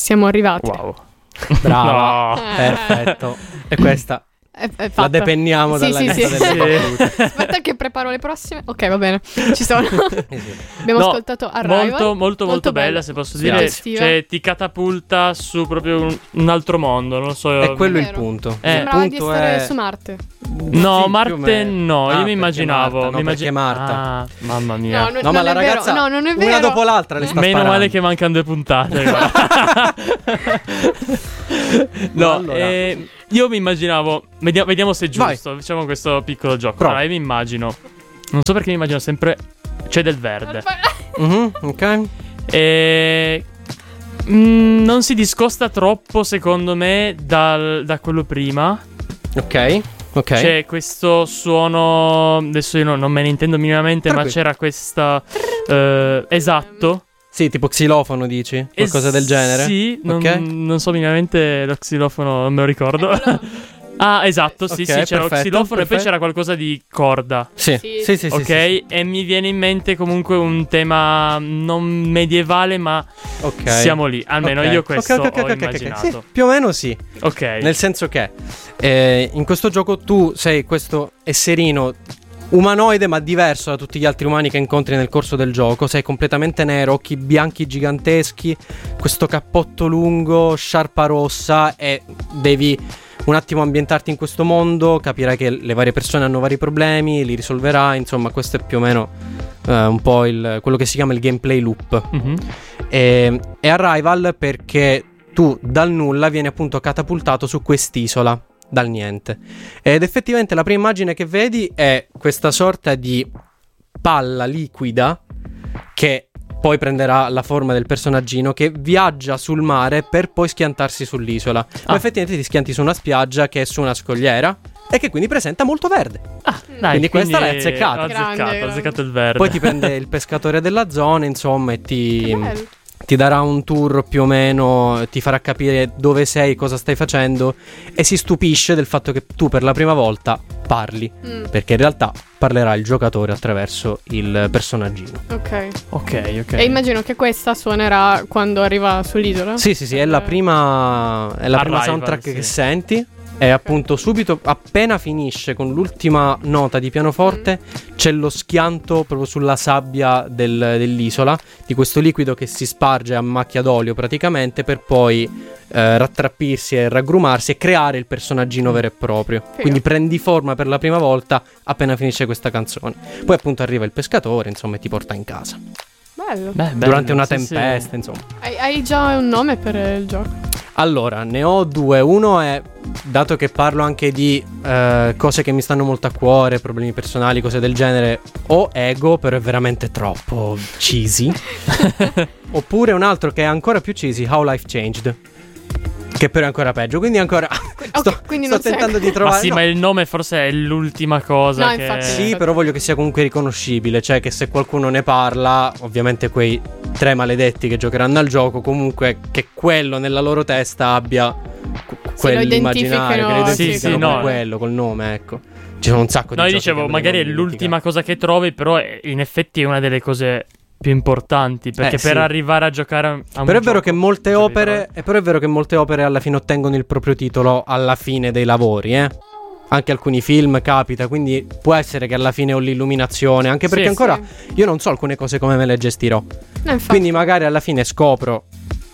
siamo arrivati. Wow. Brava, No. perfetto. E questa È la fatta. depenniamo Sì, dalla sì, lista sì. delle battute. Aspetta che preparo le prossime. Ok, va bene. Ci sono. Sì. Abbiamo No, ascoltato Arrival. molto bella, se posso dire. Suggestiva. Cioè, ti catapulta su proprio un altro mondo, non lo so. È quello il Vero. punto. Il Sembrava di punto essere è... su Marte. No, Sì, più o Marte meno. no, io mi perché immaginavo. Marta, no, perché Marta. Ah, mamma mia. No, No, non ma è la vero. ragazza No, non è vero. una dopo l'altra le sta Meno sparando. male che mancano 2 puntate. guarda. No, Allora. io mi immaginavo. Vediamo se è Vai. giusto. Facciamo questo piccolo gioco. Prova. Allora, io mi immagino. Non so perché mi immagino sempre. C'è del verde. Ok. E. Non si discosta troppo, secondo me, da quello prima. Ok. C'è questo suono. Adesso io non me ne intendo minimamente, ma Tranquillo. c'era questa. Esatto. Sì, tipo xilofono dici? Qualcosa del genere? Sì, Ok. non so minimamente lo xilofono, non me lo ricordo. Ah, esatto, sì, Ok, sì, c'era lo perfetto, xilofono e poi perfetto. c'era qualcosa di corda. Sì. Sì. Sì, sì, sì, Ok, sì. e mi viene in mente comunque un tema non medievale, ma Ok. siamo lì. Almeno Ok. io questo Ok. ho immaginato. Sì, più o meno sì. Ok. Nel senso che in questo gioco tu sei questo esserino umanoide ma diverso da tutti gli altri umani che incontri nel corso del gioco. Sei completamente nero, occhi bianchi giganteschi, questo cappotto lungo, sciarpa rossa e devi un attimo ambientarti in questo mondo, capirai che le varie persone hanno vari problemi, li risolverai, insomma questo è più o meno un po' quello che si chiama il gameplay loop. Mhm. E Arrival perché tu dal nulla vieni appunto catapultato su quest'isola dal niente ed effettivamente la prima immagine che vedi è questa sorta di palla liquida che poi prenderà la forma del personaggino che viaggia sul mare per poi schiantarsi sull'isola. Ma effettivamente ti schianti su una spiaggia che è su una scogliera e che quindi presenta molto verde. Dai, Quindi questa l'hai azzeccata. Ho Grande. azzeccato il verde. Poi ti prende il pescatore della zona, insomma, e Che bello. ti darà un tour più o meno, ti farà capire dove sei, cosa stai facendo e si stupisce del fatto che tu per la prima volta parli, perché in realtà parlerà il giocatore attraverso il personaggino. Ok. Ok. E immagino che questa suonerà quando arriva sull'isola. Sì, è la prima Arrival, soundtrack sì. che senti. E appunto subito appena finisce con l'ultima nota di pianoforte c'è lo schianto proprio sulla sabbia dell'isola di questo liquido che si sparge a macchia d'olio praticamente per poi rattrappirsi e raggrumarsi e creare il personaggino vero e proprio. Quindi prendi forma per la prima volta appena finisce questa canzone. Poi appunto arriva il pescatore, insomma, e ti porta in casa Bello. durante una sì, tempesta, sì. insomma. Hai già un nome per il gioco? Allora, ne ho due. Uno è, dato che parlo anche di cose che mi stanno molto a cuore, problemi personali, cose del genere, o Ego, però è veramente troppo cheesy. Oppure un altro che è ancora più cheesy, How Life Changed, che però è ancora peggio. Quindi ancora quindi sto non sei- tentando di Ma trovare. sì, no. ma il nome forse è l'ultima cosa No, che... infatti. Sì, però voglio che sia comunque riconoscibile. Cioè che se qualcuno ne parla, ovviamente quei 3 maledetti che giocheranno al gioco, comunque che quello nella loro testa abbia quell'immaginario, che lo identificano, identificano sì, con no. quello, col nome, ecco. Ci sono un sacco di No, io giochi dicevo, che me li magari è voglio l'ultima dimenticare. cosa che trovi, però in effetti è una delle cose più importanti, perché sì. per arrivare a giocare a un Però è vero gioco, che molte devi opere, però è vero che molte opere alla fine ottengono il proprio titolo alla fine dei lavori, Anche alcuni film capita, quindi può essere che alla fine ho l'illuminazione, anche perché Sì, ancora io non so alcune cose come me le gestirò. No, infatti. Quindi magari alla fine scopro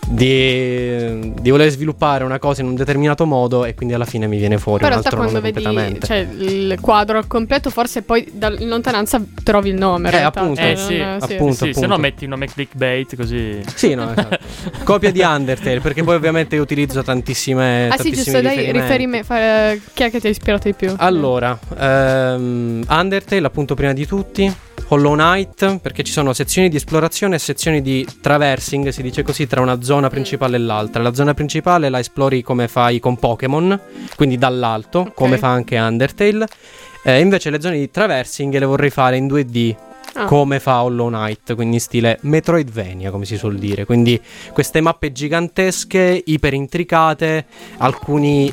di voler sviluppare una cosa in un determinato modo e quindi alla fine mi viene fuori Però un in realtà altro nome quando vedi completamente. il quadro al completo, forse poi in lontananza trovi il nome. In realtà. appunto. Cioè, sì, non- appunto. Sì, se no metti un nome clickbait così. Sì, no, esatto. Copia di Undertale, perché poi ovviamente io utilizzo tantissime Ah sì, giusto, dai, riferimenti. Chi è che ti ha ispirato di più? Allora, Undertale appunto prima di tutti, Hollow Knight, perché ci sono sezioni di esplorazione e sezioni di traversing, si dice così, tra una zona principale e l'altra. La zona principale la esplori come fai con Pokémon, quindi dall'alto, Ok. come fa anche Undertale. Invece le zone di traversing le vorrei fare in 2D, come fa Hollow Knight, quindi in stile Metroidvania, come si suol dire. Quindi queste mappe gigantesche, iper intricate, alcune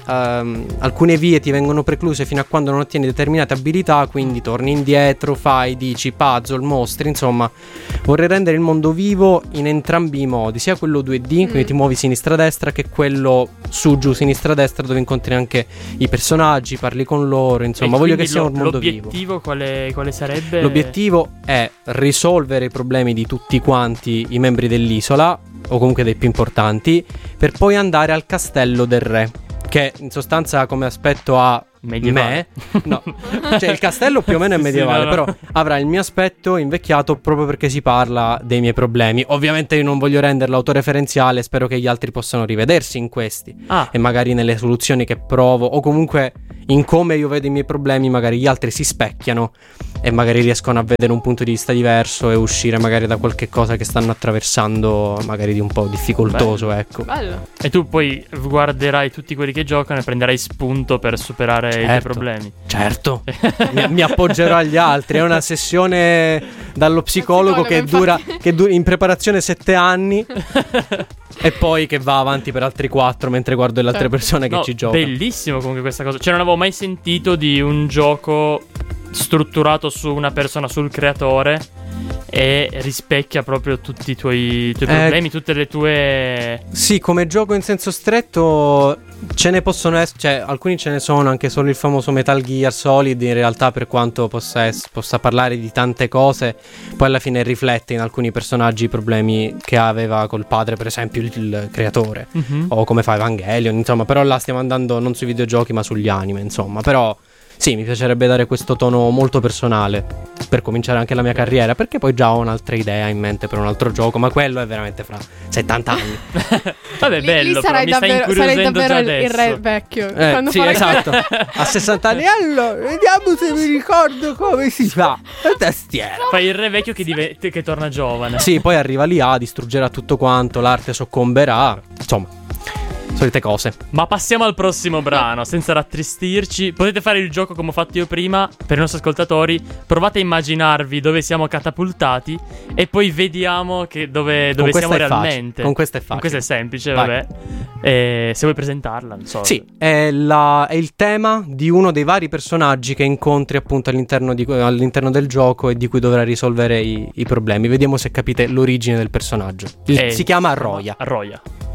vie ti vengono precluse fino a quando non ottieni determinate abilità, quindi torni indietro, dici puzzle, mostri, insomma vorrei rendere il mondo vivo in entrambi i modi, sia quello 2D, quindi ti muovi sinistra-destra, che quello su-giù sinistra-destra, dove incontri anche i personaggi, parli con loro, insomma voglio che sia un mondo vivo. L'obiettivo quale sarebbe? L'obiettivo è risolvere i problemi di tutti quanti i membri dell'isola, o comunque dei più importanti, per poi andare al castello del re, che in sostanza come aspetto ha medievale. No, cioè il castello più o meno è medievale, no. però avrà il mio aspetto invecchiato proprio perché si parla dei miei problemi. Ovviamente io non voglio renderlo autoreferenziale, spero che gli altri possano rivedersi in questi e magari nelle soluzioni che provo, o comunque in come io vedo i miei problemi magari gli altri si specchiano e magari riescono a vedere un punto di vista diverso e uscire magari da qualche cosa che stanno attraversando, magari di un po' difficoltoso. Bello. Ecco. Bello. E tu poi guarderai tutti quelli che giocano e prenderai spunto per superare i tuoi problemi. Certo. mi appoggerò agli altri. È una sessione dallo psicologo che dura in preparazione 7 anni e poi che va avanti per altri 4 mentre guardo le altre persone che ci giocano. Bellissimo comunque questa cosa. Cioè non avevo mai sentito di un gioco strutturato su una persona, sul creatore, e rispecchia proprio tutti i tuoi problemi, tutte le tue... Sì, come gioco in senso stretto ce ne possono essere, cioè alcuni ce ne sono, anche solo il famoso Metal Gear Solid in realtà, per quanto possa parlare di tante cose, poi alla fine riflette in alcuni personaggi i problemi che aveva col padre, per esempio il creatore, o come fa Evangelion, insomma. Però là stiamo andando non sui videogiochi ma sugli anime, insomma. Però sì, mi piacerebbe dare questo tono molto personale per cominciare anche la mia carriera, perché poi già ho un'altra idea in mente per un altro gioco, ma quello è veramente fra 70 anni. Vabbè, bello, lì sarai però davvero, mi stai incuriosendo già il adesso. re vecchio. Sì, esatto. A 60 anni, allora, vediamo se mi ricordo come si fa la tastiera. Fai il re vecchio che torna giovane. Sì, poi arriva lì, distruggerà tutto quanto, l'arte soccomberà, insomma, solite cose. Ma passiamo al prossimo brano, senza rattristirci. Potete fare il gioco come ho fatto io prima. Per i nostri ascoltatori, provate a immaginarvi dove siamo catapultati e poi vediamo dove siamo realmente. Con questa è facile. Con questa è semplice, Vai. vabbè. Se vuoi presentarla, non so. Sì, è il tema di uno dei vari personaggi che incontri appunto all'interno del gioco e di cui dovrai risolvere i problemi. Vediamo se capite l'origine del personaggio. Si chiama Roya. Roya.